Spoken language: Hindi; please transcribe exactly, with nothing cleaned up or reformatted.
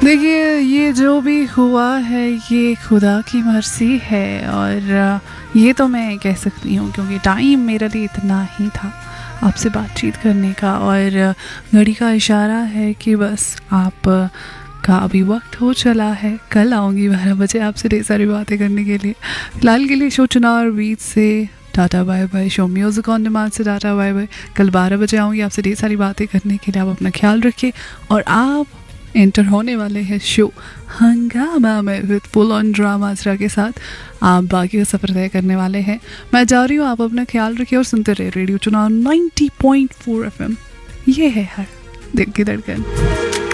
देखिए, ये जो भी हुआ है ये खुदा की मर्ज़ी है, और ये तो मैं कह सकती हूँ क्योंकि टाइम मेरे लिए इतना ही था आपसे बातचीत करने का, और घड़ी का इशारा है कि बस आप का अभी वक्त हो चला है। कल आऊँगी बारह बजे आपसे ढेर सारी बातें करने के लिए। फिलहाल के लिए शो चुनाव बीच से tata bye bye, show music on demand से टाटा बाय बाय। कल बारह बजे आऊँगी आपसे ढेर सारी बातें करने के लिए। आप अपना ख्याल रखिए, और आप एंटर होने वाले हैं शो हंगामा में विद फुल ऑन ड्रामा अजरा के साथ। आप बाकी का सफ़र तय करने वाले हैं। मैं जा रही हूँ, आप अपना ख्याल रखिए और सुनते रहे रेडियो चुनाव नब्बे पॉइंट चार एफएम। ये है हर दिल की धड़कन।